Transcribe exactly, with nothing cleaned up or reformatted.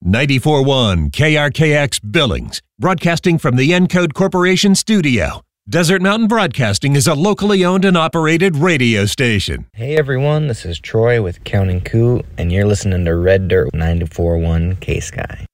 ninety-four point one K R K X Billings, broadcasting from the Encode Corporation studio. Desert Mountain Broadcasting is a locally owned and operated radio station. Hey everyone, this is Troy with Counting Coup, and you're listening to Red Dirt ninety-four point one K-Sky.